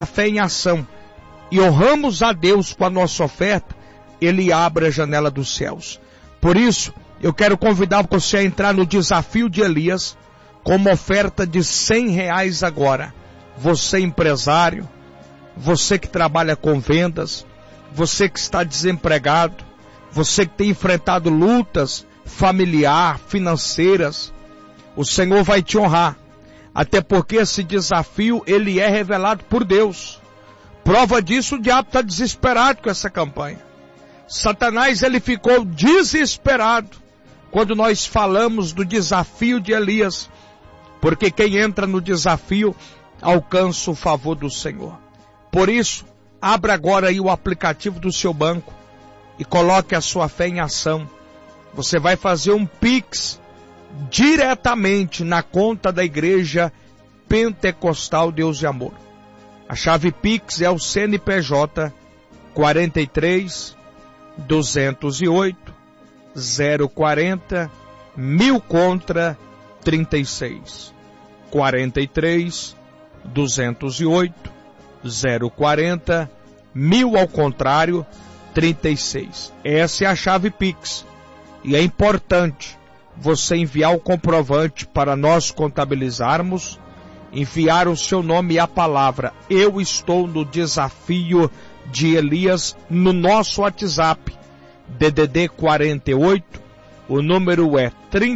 fé em ação e honramos a Deus com a nossa oferta, Ele abre a janela dos céus. Por isso, eu quero convidar você a entrar no desafio de Elias com uma oferta de R$100 agora. Você empresário, você que trabalha com vendas, você que está desempregado, você que tem enfrentado lutas familiar, financeiras, o Senhor vai te honrar. Até porque esse desafio, ele é revelado por Deus. Prova disso, o diabo está desesperado com essa campanha. Satanás, ele ficou desesperado quando nós falamos do desafio de Elias. Porque quem entra no desafio, alcança o favor do Senhor. Por isso, abra agora aí o aplicativo do seu banco e coloque a sua fé em ação. Você vai fazer um Pix diretamente na conta da Igreja Pentecostal Deus e Amor. A chave Pix é o CNPJ 43 208 040 1000 contra 36. 43 208 040 1000 ao contrário 36. Essa é a chave Pix. E é importante você enviar o comprovante para nós contabilizarmos, enviar o seu nome e a palavra "Eu estou no desafio de Elias" no nosso WhatsApp, DDD 48, o número é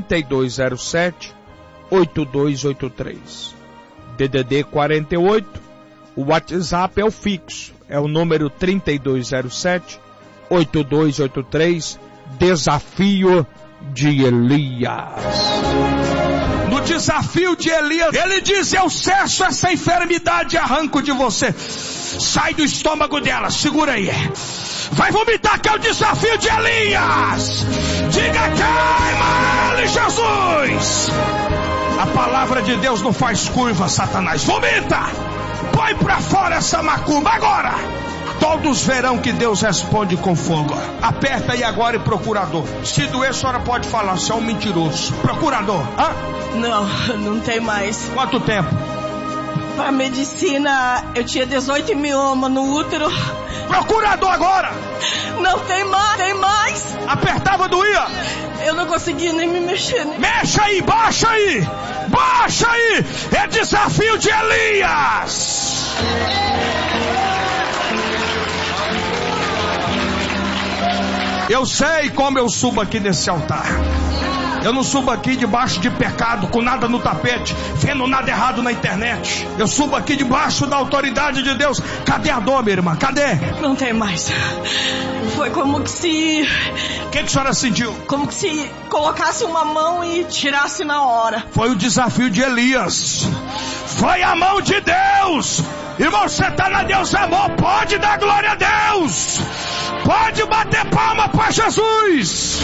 3207-8283. DDD 48, o WhatsApp é o fixo, é o número 3207-8283, desafio de Elias. No desafio de Elias, ele diz: eu cesso essa enfermidade e arranco de você. Sai do estômago dela, segura aí. Vai vomitar, que é o desafio de Elias. Diga: queima ele, Jesus. A palavra de Deus não faz curva, Satanás. Vomita. Põe pra fora essa macumba agora. Todos verão que Deus responde com fogo. Aperta aí agora e procurador. Se doer, a senhora pode falar, você é um mentiroso. Procurador, hã? Não tem mais. Quanto tempo? Pra medicina, eu tinha 18 mioma no útero. Procurador agora! Não tem mais. Apertava, doía? Eu não conseguia nem me mexer. Mexa aí, baixa aí! Baixa aí! É desafio de Elias! Eu sei como eu subo aqui nesse altar. Eu não subo aqui debaixo de pecado, com nada no tapete, vendo nada errado na internet. Eu subo aqui debaixo da autoridade de Deus. Cadê a dor, minha irmã? Cadê? Não tem mais. Foi como que se... O que a senhora sentiu? Como que se colocasse uma mão e tirasse na hora. Foi o desafio de Elias. Foi a mão de Deus. Irmão, você está na Deus Amor, pode dar glória a Deus. Pode bater palma para Jesus.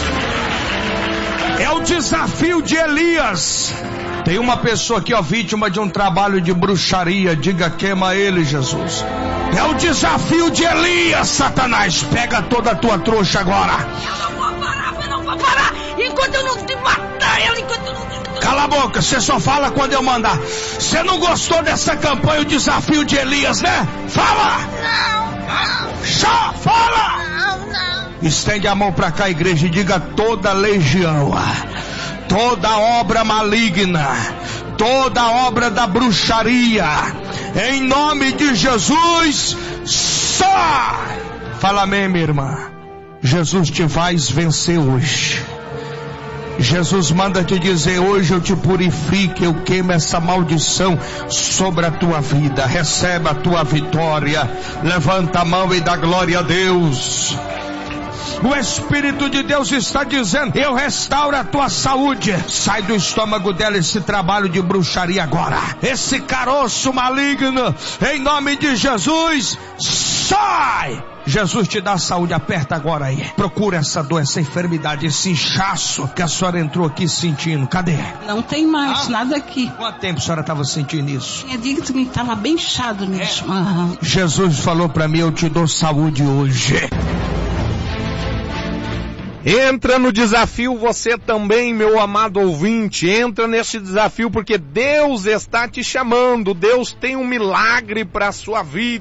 É o desafio de Elias. Tem uma pessoa aqui, ó, vítima de um trabalho de bruxaria. Diga: queima ele, Jesus. É o desafio de Elias, Satanás. Pega toda a tua trouxa agora. Eu não vou parar. Enquanto eu não te matar ela, enquanto eu não... Cala a boca, você só fala quando eu mandar. Você não gostou dessa campanha, o desafio de Elias, né? Fala! Não. Só fala! Não. Estende a mão pra cá, igreja, e diga: toda legião, toda obra maligna, toda obra da bruxaria, em nome de Jesus, sai! Fala amém, minha irmã. Jesus te faz vencer hoje. Jesus manda te dizer: hoje eu te purifico, eu queimo essa maldição sobre a tua vida. Recebe a tua vitória. Levanta a mão e dá glória a Deus. O Espírito de Deus está dizendo: eu restauro a tua saúde. Sai do estômago dela esse trabalho de bruxaria agora. Esse caroço maligno, em nome de Jesus, sai! Jesus te dá saúde. Aperta agora aí. Procura essa dor, essa enfermidade, esse inchaço que a senhora entrou aqui sentindo. Cadê? Não tem mais nada aqui. Quanto tempo a senhora estava sentindo isso? Eu digo que estava bem inchado mesmo. Jesus falou para mim: eu te dou saúde hoje. Entra no desafio você também, meu amado ouvinte, entra nesse desafio porque Deus está te chamando, Deus tem um milagre para a sua vida.